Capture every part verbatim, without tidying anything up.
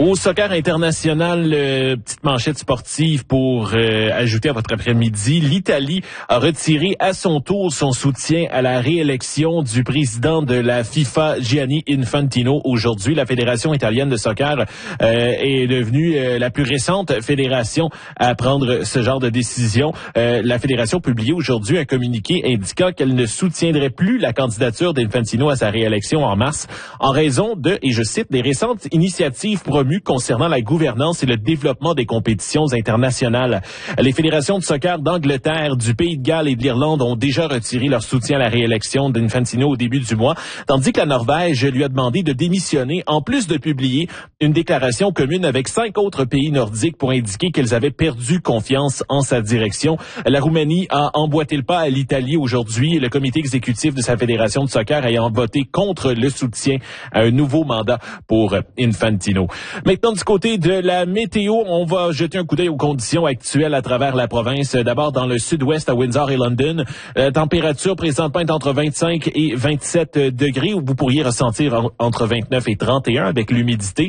Au soccer international, euh, petite manchette sportive pour euh, ajouter à votre après-midi. L'Italie a retiré à son tour son soutien à la réélection du président de la FIFA, Gianni Infantino. Aujourd'hui, la Fédération italienne de soccer euh, est devenue euh, la plus récente fédération à prendre ce genre de décision. Euh, la fédération a publié aujourd'hui un communiqué indiquant qu'elle ne soutiendrait plus la candidature d'Infantino à sa réélection en mars en raison de, et je cite, des récentes initiatives promues concernant la gouvernance et le développement des compétitions internationales. Les fédérations de soccer d'Angleterre, du Pays de Galles et de l'Irlande ont déjà retiré leur soutien à la réélection d'Infantino au début du mois, tandis que la Norvège lui a demandé de démissionner, en plus de publier une déclaration commune avec cinq autres pays nordiques pour indiquer qu'elles avaient perdu confiance en sa direction. La Roumanie a emboîté le pas à l'Italie aujourd'hui, le comité exécutif de sa fédération de soccer ayant voté contre le soutien à un nouveau mandat pour Infantino. Maintenant, du côté de la météo, on va jeter un coup d'œil aux conditions actuelles à travers la province. D'abord, dans le sud-ouest, à Windsor et London, la température présentement est entre vingt-cinq et vingt-sept degrés, où vous pourriez ressentir en, entre vingt-neuf et trente et un avec l'humidité.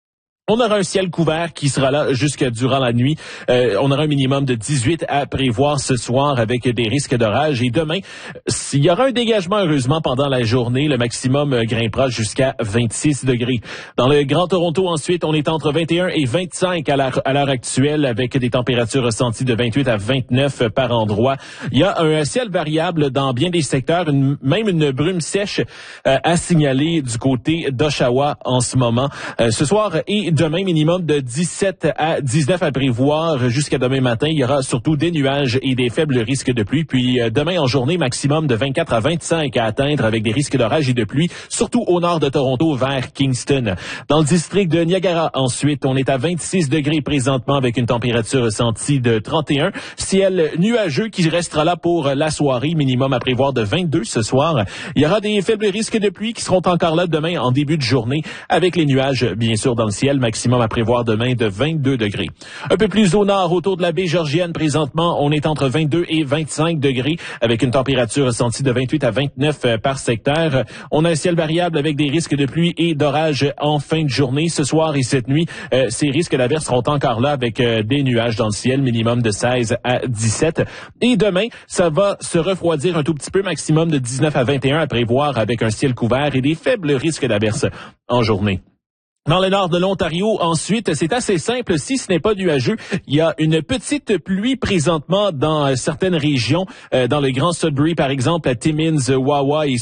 On aura un ciel couvert qui sera là jusque durant la nuit. Euh, on aura un minimum de dix-huit à prévoir ce soir avec des risques d'orage. Et demain, il y aura un dégagement heureusement pendant la journée. Le maximum grimpera jusqu'à vingt-six degrés. Dans le Grand Toronto, ensuite, on est entre vingt et un et vingt-cinq à l'heure, à l'heure actuelle avec des températures ressenties de vingt-huit à vingt-neuf par endroit. Il y a un ciel variable dans bien des secteurs, une, même une brume sèche euh, à signaler du côté d'Oshawa en ce moment. Euh, ce soir et demain, minimum de dix-sept à dix-neuf à prévoir jusqu'à demain matin. Il y aura surtout des nuages et des faibles risques de pluie. Puis euh, demain en journée, maximum de vingt-quatre à vingt-cinq à atteindre avec des risques d'orage et de pluie, surtout au nord de Toronto vers Kingston. Dans le district de Niagara, ensuite, on est à vingt-six degrés présentement avec une température ressentie de trente et un. Ciel nuageux qui restera là pour la soirée, minimum à prévoir de vingt-deux ce soir. Il y aura des faibles risques de pluie qui seront encore là demain en début de journée avec les nuages, bien sûr, dans le ciel. Maximum à prévoir demain de vingt-deux degrés. Un peu plus au nord, autour de la baie Georgienne, présentement, on est entre vingt-deux et vingt-cinq degrés avec une température ressentie de vingt-huit à vingt-neuf par secteur. On a un ciel variable avec des risques de pluie et d'orage en fin de journée. Ce soir et cette nuit, euh, ces risques d'averse seront encore là avec euh, des nuages dans le ciel, minimum de seize à dix-sept. Et demain, ça va se refroidir un tout petit peu, maximum de dix-neuf à vingt et un à prévoir avec un ciel couvert et des faibles risques d'averse en journée. Dans le nord de l'Ontario, ensuite, c'est assez simple. Si ce n'est pas nuageux, il y a une petite pluie présentement dans certaines régions. Euh, dans le Grand Sudbury, par exemple, à Timmins, Wawa et